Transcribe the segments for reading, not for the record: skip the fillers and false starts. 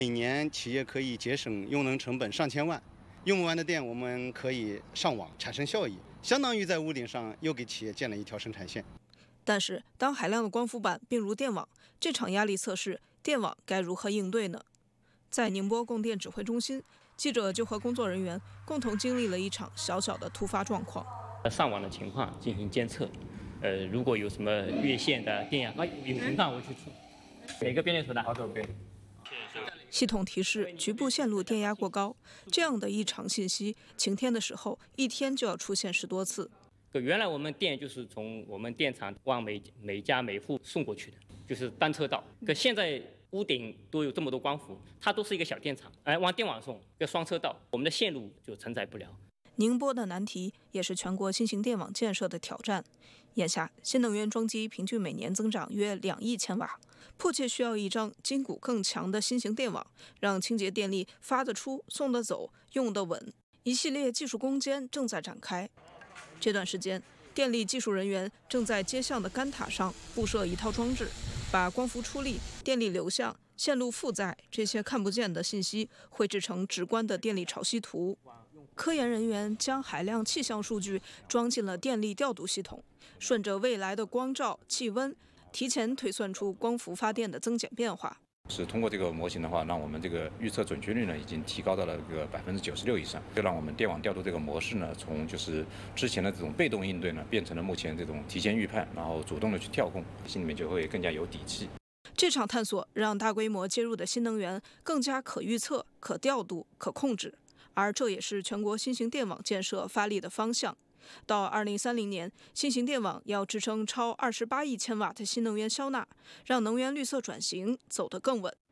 每年企业可以节省用能成本上千万，用不完的电我们可以上网产生效益，相当于在屋顶上又给企业建了一条生产线。 但是，当海量的光伏板并入电网，这场压力测试，电网该如何应对呢？在宁波供电指挥中心，记者就和工作人员共同经历了一场小小的突发状况。 上网的情况进行监测，如果有什么越线的电压，有情况我去出。哪个变电图的？好久变。 系统提示局部线路电压过高，这样的异常信息，晴天的时候一天就要出现10多次。 原来我们电就是从我们电厂往每家每户送过去的，就是单车道。可现在屋顶都有这么多光伏，它都是一个小电厂，往电网送，一个双车道，我们的线路就承载不了。 宁波的难题也是全国新型电网建设的挑战。眼下，新能源装机平均每年增长约2亿千瓦，迫切需要一张筋骨更强的新型电网，让清洁电力发得出、送得走、用得稳。一系列技术攻坚正在展开。这段时间，电力技术人员正在接项的杆塔上布设一套装置，把光伏出力、电力流向、线路负载这些看不见的信息绘制成直观的电力潮汐图。科研人员将海量气象数据装进了电力调度系统，顺着未来的光照、气温，提前推算出光伏发电的增减变化。 是通过这个模型的话，让我们这个预测准确率呢已经提高到了这个96%以上，就让我们电网调度这个模式呢，从就是之前的这种被动应对呢，变成了目前这种提前预判，然后主动的去调控，心里面就会更加有底气。 这场探索让大规模接入的新能源更加可预测、可调度、可控制，而这也是全国新型电网建设发力的方向。到2030年，新型电网要支撑超28亿千瓦的新能源消纳，让能源绿色转型走得更稳。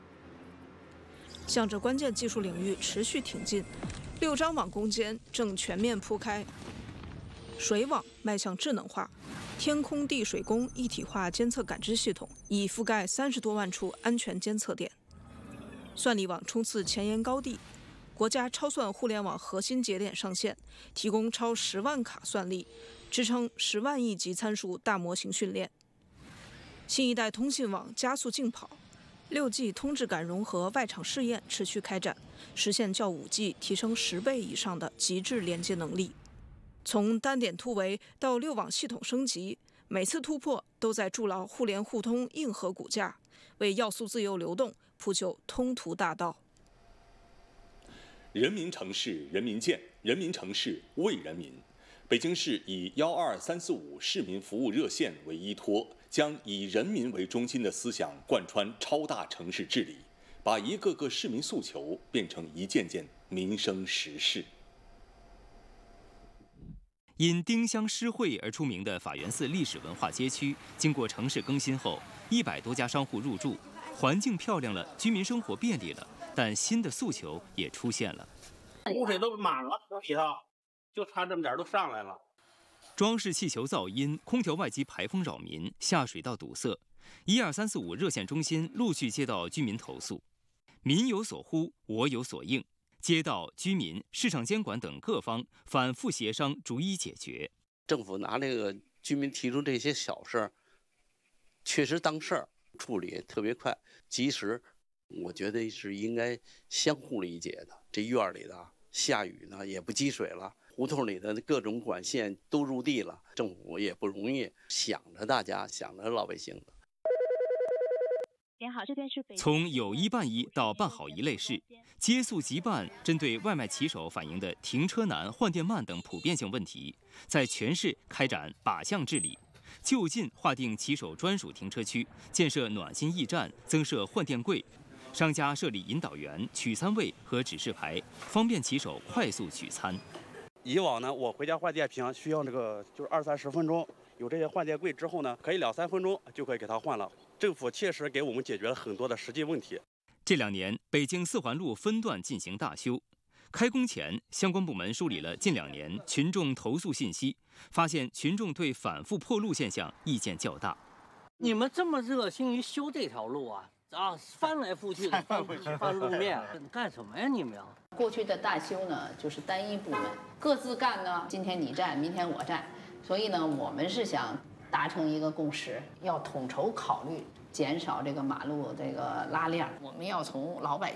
向着关键技术领域持续挺进，6张网攻坚正全面铺开。水网迈向智能化，天空地水工一体化监测感知系统已覆盖30多万处安全监测点。算力网冲刺前沿高地。国家超算互联网核心节点上线，提供超10万卡算力，支撑10万亿级参数大模型训练。新一代通信网加速竞跑，6G 通质感融合外场试验持续开展，实现较5G 提升10倍以上的极致连接能力。从单点突围到6网系统升级，每次突破都在筑牢互联互通硬核骨架，为要素自由流动铺就通途大道。 人民城市人民建，人民城市为人民。北京市以12345市民服务热线为依托，将以人民为中心的思想贯穿超大城市治理，把一个个市民诉求变成一件件民生实事。 因丁香诗会而出名的法源寺历史文化街区，经过城市更新后，100多家商户入驻，环境漂亮了，居民生活便利了。但新的诉求也出现了， 污水都满了里头，就差这么点都上来了。 装饰气球噪音、空调外机排风扰民、下水道堵塞，12345热线中心陆续接到居民投诉，民有所呼，我有所应，街道、居民、市场监管等各方反复协商，逐一解决。 政府拿这个居民提出这些小事儿，确实当事儿，处理特别快、及时。我觉得是应该相互理解的。这院里的下雨呢也不积水了，胡同里的各种管线都入地了，政府也不容易，想着大家，想着老百姓的。 您好，这边是北。 从有一办一到办好一类事，接速即办，针对外卖骑手反映的停车难、换电慢等普遍性问题，在全市开展靶向治理。就近划定骑手专属停车区，建设暖心驿站，增设换电柜。商家设立引导员、取餐位和指示牌，方便骑手快速取餐。 以往呢，我回家换电瓶需要就是20-30分钟，有这些换电柜之后呢，可以2-3分钟就可以给它换了。政府切实给我们解决了很多的实际问题。 这2年，北京4环路分段进行大修，开工前，相关部门梳理了近2年群众投诉信息，发现群众对反复破路现象意见较大。 你们这么热心于修这条路啊？翻来覆去的翻路面，干什么呀你们呀？ 过去的大修呢，就是单一部门各自干呢，今天你占，明天我占，所以呢，我们是想达成一个共识，要统筹考虑减少这个马路这个拉链。我们要从老百姓